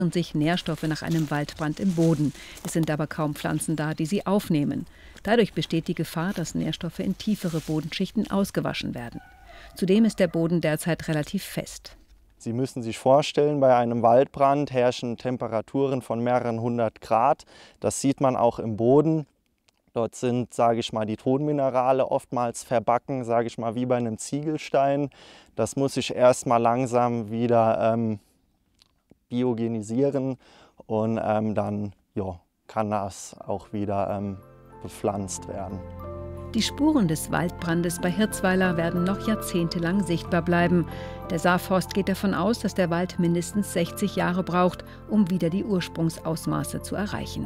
sich Nährstoffe nach einem Waldbrand im Boden. Es sind aber kaum Pflanzen da, die sie aufnehmen. Dadurch besteht die Gefahr, dass Nährstoffe in tiefere Bodenschichten ausgewaschen werden. Zudem ist der Boden derzeit relativ fest. Sie müssen sich vorstellen, bei einem Waldbrand herrschen Temperaturen von mehreren 100 Grad. Das sieht man auch im Boden. Dort sind, sage ich mal, die Tonminerale oftmals verbacken, sage ich mal, wie bei einem Ziegelstein. Das muss sich erstmal langsam wieder biogenisieren und dann kann das auch wieder bepflanzt werden. Die Spuren des Waldbrandes bei Hirzweiler werden noch jahrzehntelang sichtbar bleiben. Der Saarforst geht davon aus, dass der Wald mindestens 60 Jahre braucht, um wieder die Ursprungsausmaße zu erreichen.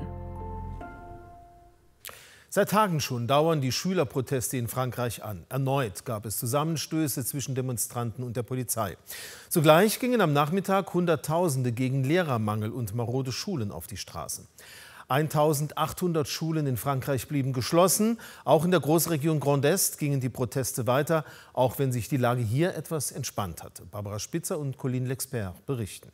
Seit Tagen schon dauern die Schülerproteste in Frankreich an. Erneut gab es Zusammenstöße zwischen Demonstranten und der Polizei. Zugleich gingen am Nachmittag Hunderttausende gegen Lehrermangel und marode Schulen auf die Straßen. 1800 Schulen in Frankreich blieben geschlossen. Auch in der Großregion Grand Est gingen die Proteste weiter, auch wenn sich die Lage hier etwas entspannt hatte. Barbara Spitzer und Colline L'Expert berichten.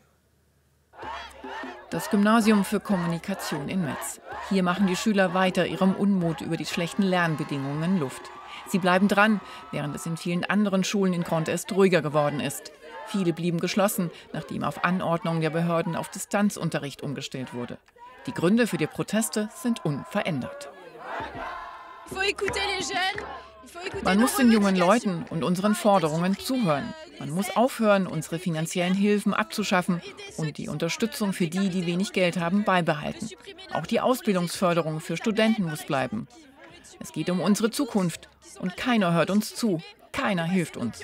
Das Gymnasium für Kommunikation in Metz. Hier machen die Schüler weiter ihrem Unmut über die schlechten Lernbedingungen Luft. Sie bleiben dran, während es in vielen anderen Schulen in Grand Est ruhiger geworden ist. Viele blieben geschlossen, nachdem auf Anordnung der Behörden auf Distanzunterricht umgestellt wurde. Die Gründe für die Proteste sind unverändert. Man muss den jungen Leuten und unseren Forderungen zuhören. Man muss aufhören, unsere finanziellen Hilfen abzuschaffen und die Unterstützung für die, die wenig Geld haben, beibehalten. Auch die Ausbildungsförderung für Studenten muss bleiben. Es geht um unsere Zukunft und keiner hört uns zu. Keiner hilft uns.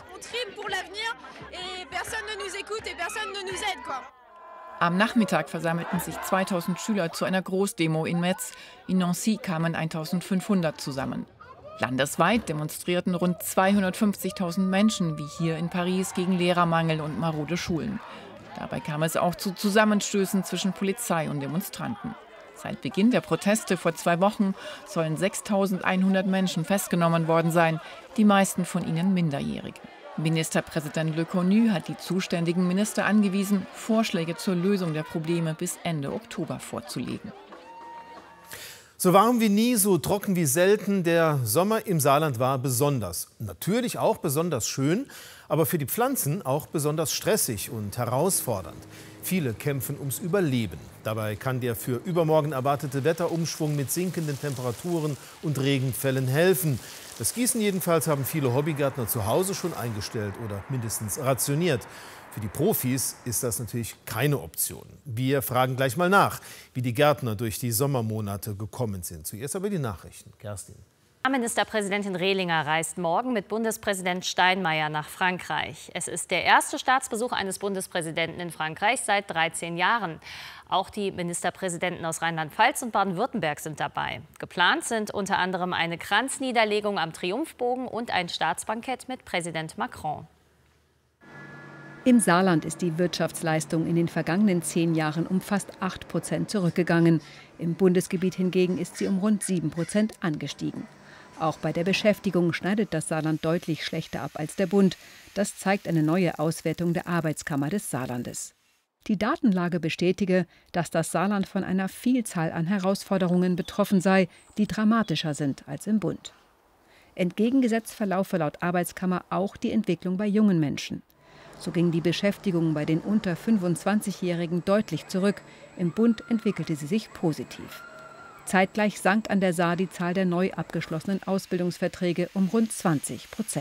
Am Nachmittag versammelten sich 2000 Schüler zu einer Großdemo in Metz. In Nancy kamen 1500 zusammen. Landesweit demonstrierten rund 250.000 Menschen, wie hier in Paris, gegen Lehrermangel und marode Schulen. Dabei kam es auch zu Zusammenstößen zwischen Polizei und Demonstranten. Seit Beginn der Proteste vor 2 Wochen sollen 6.100 Menschen festgenommen worden sein, die meisten von ihnen Minderjährige. Ministerpräsident Le Cornu hat die zuständigen Minister angewiesen, Vorschläge zur Lösung der Probleme bis Ende Oktober vorzulegen. So warm wie nie, so trocken wie selten. Der Sommer im Saarland war besonders. Natürlich auch besonders schön, aber für die Pflanzen auch besonders stressig und herausfordernd. Viele kämpfen ums Überleben. Dabei kann der für übermorgen erwartete Wetterumschwung mit sinkenden Temperaturen und Regenfällen helfen. Das Gießen jedenfalls haben viele Hobbygärtner zu Hause schon eingestellt oder mindestens rationiert. Für die Profis ist das natürlich keine Option. Wir fragen gleich mal nach, wie die Gärtner durch die Sommermonate gekommen sind. Zuerst aber die Nachrichten. Kerstin. Ministerpräsidentin Rehlinger reist morgen mit Bundespräsident Steinmeier nach Frankreich. Es ist der erste Staatsbesuch eines Bundespräsidenten in Frankreich seit 13 Jahren. Auch die Ministerpräsidenten aus Rheinland-Pfalz und Baden-Württemberg sind dabei. Geplant sind unter anderem eine Kranzniederlegung am Triumphbogen und ein Staatsbankett mit Präsident Macron. Im Saarland ist die Wirtschaftsleistung in den vergangenen 10 Jahren um fast 8% zurückgegangen. Im Bundesgebiet hingegen ist sie um rund 7% angestiegen. Auch bei der Beschäftigung schneidet das Saarland deutlich schlechter ab als der Bund. Das zeigt eine neue Auswertung der Arbeitskammer des Saarlandes. Die Datenlage bestätige, dass das Saarland von einer Vielzahl an Herausforderungen betroffen sei, die dramatischer sind als im Bund. Entgegengesetzt verlaufe laut Arbeitskammer auch die Entwicklung bei jungen Menschen. So ging die Beschäftigung bei den unter 25-Jährigen deutlich zurück. Im Bund entwickelte sie sich positiv. Zeitgleich sank an der Saar die Zahl der neu abgeschlossenen Ausbildungsverträge um rund 20%.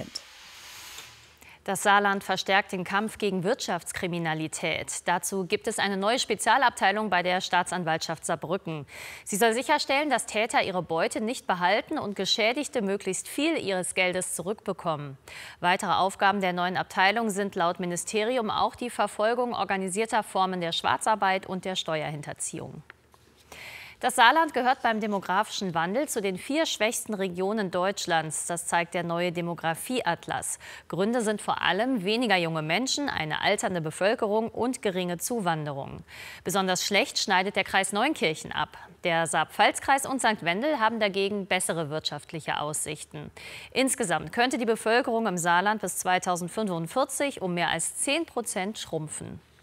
Das Saarland verstärkt den Kampf gegen Wirtschaftskriminalität. Dazu gibt es eine neue Spezialabteilung bei der Staatsanwaltschaft Saarbrücken. Sie soll sicherstellen, dass Täter ihre Beute nicht behalten und Geschädigte möglichst viel ihres Geldes zurückbekommen. Weitere Aufgaben der neuen Abteilung sind laut Ministerium auch die Verfolgung organisierter Formen der Schwarzarbeit und der Steuerhinterziehung. Das Saarland gehört beim demografischen Wandel zu den 4 schwächsten Regionen Deutschlands. Das zeigt der neue Demografieatlas. Gründe sind vor allem weniger junge Menschen, eine alternde Bevölkerung und geringe Zuwanderung. Besonders schlecht schneidet der Kreis Neunkirchen ab. Der Saar-Pfalz-Kreis und St. Wendel haben dagegen bessere wirtschaftliche Aussichten. Insgesamt könnte die Bevölkerung im Saarland bis 2045 um mehr als 10% schrumpfen.